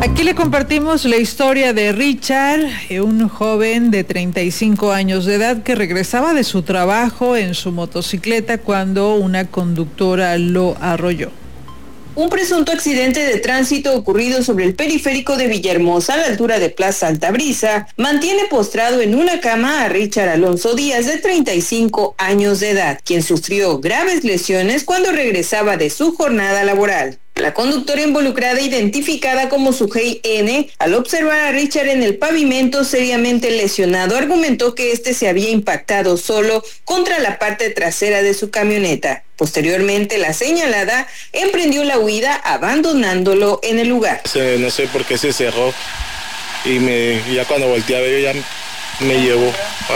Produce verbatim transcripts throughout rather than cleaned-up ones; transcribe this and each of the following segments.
Aquí le compartimos la historia de Richard, un joven de treinta y cinco años de edad que regresaba de su trabajo en su motocicleta cuando una conductora lo arrolló. Un presunto accidente de tránsito ocurrido sobre el periférico de Villahermosa a la altura de Plaza Altabrisa mantiene postrado en una cama a Richard Alonso Díaz, de treinta y cinco años de edad, quien sufrió graves lesiones cuando regresaba de su jornada laboral. La conductora involucrada, identificada como Sujei N, al observar a Richard en el pavimento seriamente lesionado, argumentó que este se había impactado solo contra la parte trasera de su camioneta. Posteriormente, la señalada emprendió la huida, abandonándolo en el lugar. No sé por qué se cerró y me, ya cuando volteé a ver, ya me llevó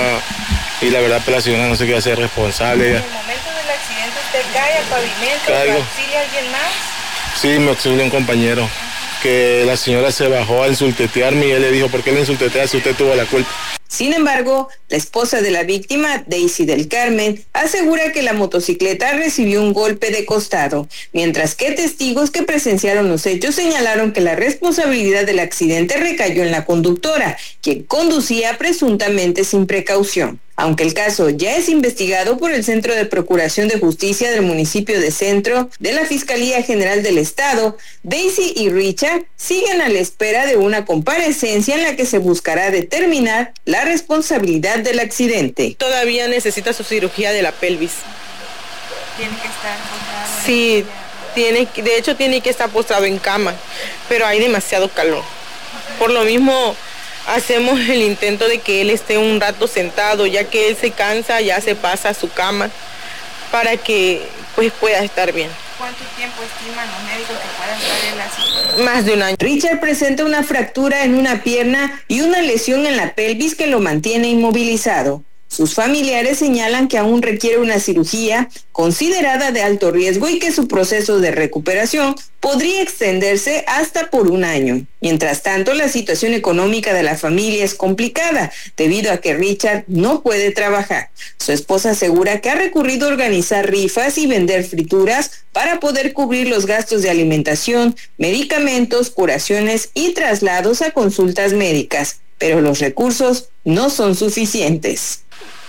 a, y la verdad pues la señora no se quiere hacer responsable. ¿En el momento del accidente usted cae al pavimento? Caigo. ¿Auxilia a alguien más? Sí, me auxilió un compañero, que la señora se bajó a insultetearme y él le dijo, ¿por qué le insultetea si usted tuvo la culpa? Sin embargo, la esposa de la víctima, Daisy del Carmen, asegura que la motocicleta recibió un golpe de costado, mientras que testigos que presenciaron los hechos señalaron que la responsabilidad del accidente recayó en la conductora, quien conducía presuntamente sin precaución. Aunque el caso ya es investigado por el Centro de Procuración de Justicia del municipio de Centro de la Fiscalía General del Estado, Daisy y Richard siguen a la espera de una comparecencia en la que se buscará determinar la responsabilidad del accidente. Todavía necesita su cirugía de la pelvis. Tiene que estar postrado. Sí, tiene, de hecho tiene que estar postrado en cama, pero hay demasiado calor. Por lo mismo hacemos el intento de que él esté un rato sentado, ya que él se cansa, ya se pasa a su cama para que pues pueda estar bien. ¿Cuánto tiempo estiman los médicos que pueda estar él así? Más de un año. Richard presenta una fractura en una pierna y una lesión en la pelvis que lo mantiene inmovilizado. Sus familiares señalan que aún requiere una cirugía considerada de alto riesgo y que su proceso de recuperación podría extenderse hasta por un año. Mientras tanto, la situación económica de la familia es complicada debido a que Richard no puede trabajar. Su esposa asegura que ha recurrido a organizar rifas y vender frituras para poder cubrir los gastos de alimentación, medicamentos, curaciones y traslados a consultas médicas, pero los recursos no son suficientes.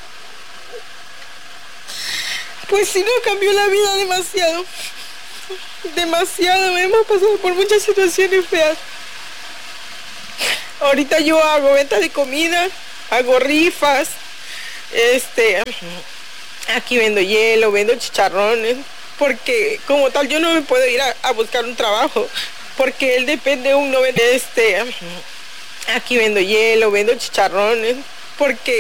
Pues sí, nos cambió la vida demasiado, demasiado, hemos pasado por muchas situaciones feas. Ahorita yo hago venta de comida, hago rifas, este, aquí vendo hielo, vendo chicharrones, porque como tal yo no me puedo ir a, a buscar un trabajo, porque él depende de un no vende, este, aquí vendo hielo, vendo chicharrones, porque